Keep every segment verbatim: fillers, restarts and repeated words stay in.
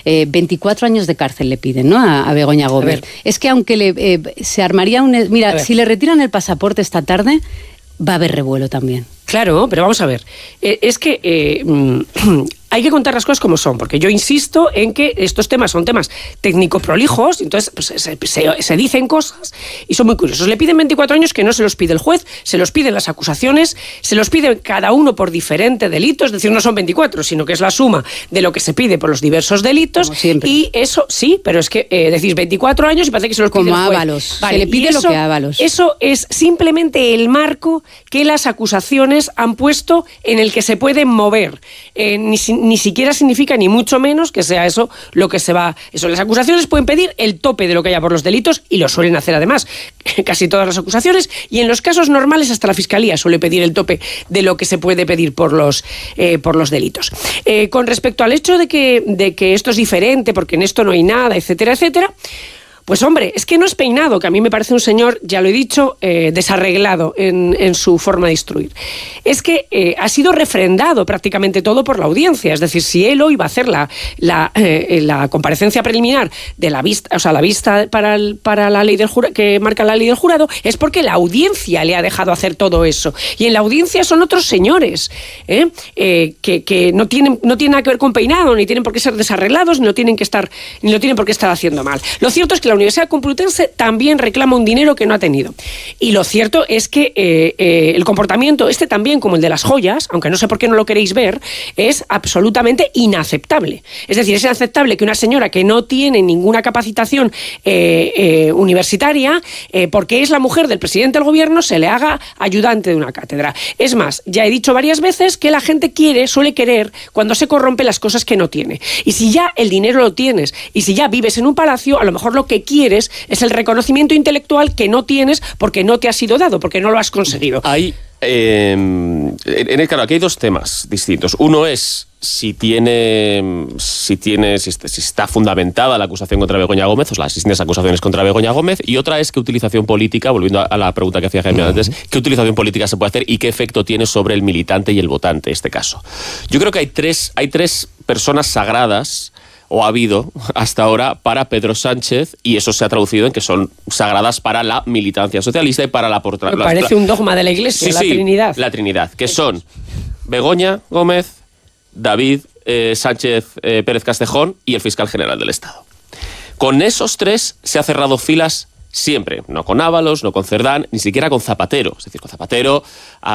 eh, veinticuatro años de cárcel le piden, ¿no? A, a Begoña Gómez. Es que aunque le, eh, se armaría un... Mira, si le retiran el pasaporte esta tarde, va a haber revuelo también. Claro, pero vamos a ver. Eh, es que... Eh, hay que contar las cosas como son, porque yo insisto en que estos temas son temas técnicos prolijos, entonces pues, se, se, se dicen cosas y son muy curiosos. Le piden veinticuatro años que no se los pide el juez, se los piden las acusaciones, se los piden cada uno por diferente delito, es decir, no son veinticuatro, sino que es la suma de lo que se pide por los diversos delitos. Como siempre. Y eso, sí, pero es que eh, decís veinticuatro años y parece que se los pide como el juez. Ábalos. Vale, se le pide eso, lo que a Ábalos. Eso es simplemente el marco que las acusaciones han puesto en el que se pueden mover. Eh, ni, ni siquiera significa ni mucho menos que sea eso lo que se va... Eso, las acusaciones pueden pedir el tope de lo que haya por los delitos y lo suelen hacer además casi todas las acusaciones, y en los casos normales hasta la Fiscalía suele pedir el tope de lo que se puede pedir por los, eh, por los delitos. Eh, con respecto al hecho de que, de que esto es diferente, porque en esto no hay nada, etcétera, etcétera... Pues hombre, es que no es Peinado, que a mí me parece un señor, ya lo he dicho, eh, desarreglado en, en su forma de instruir. Es que eh, ha sido refrendado prácticamente todo por la audiencia. Es decir, si él hoy va a hacer la, la, eh, la comparecencia preliminar de la vista, o sea, la vista para, el, para la ley del jurado, que marca la ley del jurado, es porque la audiencia le ha dejado hacer todo eso. Y en la audiencia son otros señores, ¿eh? Eh, que, que no tienen, no tienen nada que ver con Peinado, ni tienen por qué ser desarreglados, ni no tienen que estar, ni lo tienen por qué estar haciendo mal. Lo cierto es que la Universidad Complutense también reclama un dinero que no ha tenido. Y lo cierto es que eh, eh, el comportamiento, este también como el de las joyas, aunque no sé por qué no lo queréis ver, es absolutamente inaceptable. Es decir, es inaceptable que una señora que no tiene ninguna capacitación eh, eh, universitaria, eh, porque es la mujer del presidente del gobierno, se le haga ayudante de una cátedra. Es más, ya he dicho varias veces que la gente quiere, suele querer, cuando se corrompe las cosas que no tiene. Y si ya el dinero lo tienes, y si ya vives en un palacio, a lo mejor lo que quieres es el reconocimiento intelectual que no tienes porque no te ha sido dado, porque no lo has conseguido. Hay, eh, en el, claro, aquí hay dos temas distintos. Uno es si tiene, si tiene, si está fundamentada la acusación contra Begoña Gómez, o las distintas acusaciones contra Begoña Gómez, y otra es qué utilización política, volviendo a la pregunta que hacía Jaime antes, qué utilización política se puede hacer y qué efecto tiene sobre el militante y el votante, en este caso. Yo creo que hay tres, hay tres personas sagradas, o ha habido hasta ahora, para Pedro Sánchez, y eso se ha traducido en que son sagradas para la militancia socialista y para la... Me la, parece la, un dogma de la Iglesia, sí, la sí, Trinidad. la Trinidad, que son Begoña Gómez, David eh, Sánchez eh, Pérez Castejón y el fiscal general del Estado. Con esos tres se ha cerrado filas siempre, no con Ábalos, no con Cerdán, ni siquiera con Zapatero. Es decir, con Zapatero ha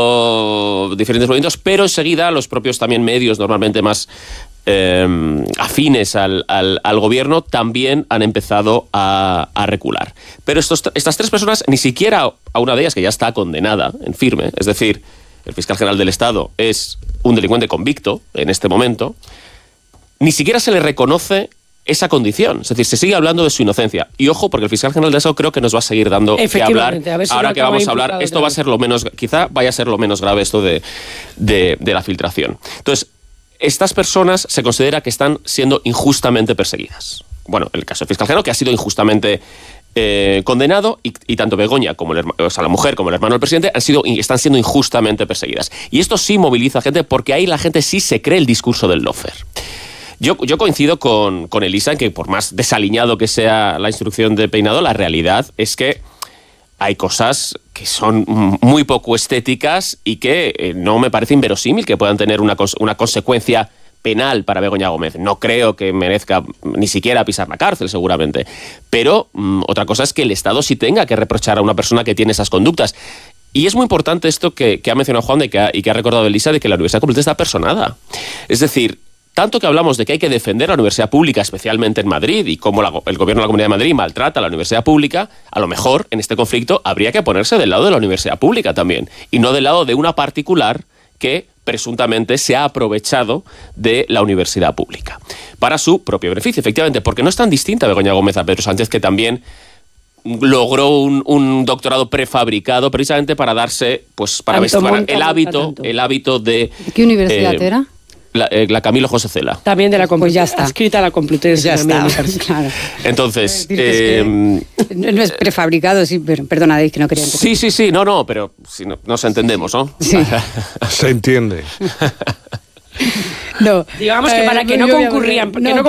habido diferentes movimientos, pero enseguida los propios también medios normalmente más eh, afines al, al, al gobierno también han empezado a, a recular. Pero estos, estas tres personas, ni siquiera a una de ellas que ya está condenada en firme, es decir, el fiscal general del Estado es un delincuente convicto en este momento, ni siquiera se le reconoce esa condición. Es decir, se sigue hablando de su inocencia. Y ojo, porque el fiscal general del Estado creo que nos va a seguir dando que hablar. A ver si ahora que vamos a hablar, esto va a ser lo menos, quizá vaya a ser lo menos grave esto de, de, de la filtración. Entonces, estas personas se considera que están siendo injustamente perseguidas. Bueno, el caso del fiscal general, que ha sido injustamente eh, condenado, y, y tanto Begoña como el, o sea, la mujer como el hermano del presidente han sido, están siendo injustamente perseguidas. Y esto sí moviliza a gente, porque ahí la gente sí se cree el discurso del lawfare. Yo, yo coincido con, con Elisa en que por más desaliñado que sea la instrucción de Peinado, la realidad es que hay cosas que son muy poco estéticas y que eh, no me parece inverosímil que puedan tener una, una consecuencia penal para Begoña Gómez. No creo que merezca ni siquiera pisar la cárcel, seguramente. Pero mmm, otra cosa es que el Estado sí tenga que reprochar a una persona que tiene esas conductas. Y es muy importante esto que, que ha mencionado Juan de que ha, y que ha recordado Elisa, de que la Universidad Complutense está personada. Es decir, tanto que hablamos de que hay que defender la universidad pública, especialmente en Madrid, y cómo la, el gobierno de la Comunidad de Madrid maltrata a la universidad pública, a lo mejor en este conflicto habría que ponerse del lado de la universidad pública también, y no del lado de una particular que presuntamente se ha aprovechado de la universidad pública para su propio beneficio, efectivamente, porque no es tan distinta Begoña Gómez a Pedro Sánchez, que también logró un, un doctorado prefabricado precisamente para darse, pues, para vestir el hábito, el hábito de... ¿Qué universidad eh, era? La, eh, la Camilo José Cela. También de la Complutense. Pues ya está. Escrita a la Complutense. Ya también, está. Claro. Entonces... Eh, que no es prefabricado, sí, pero perdona, es que no quería entender. Sí, sí, sí, no, no, pero si no, nos entendemos, ¿no? Sí. Se entiende. No. Digamos que para eh, que no concurrían... No,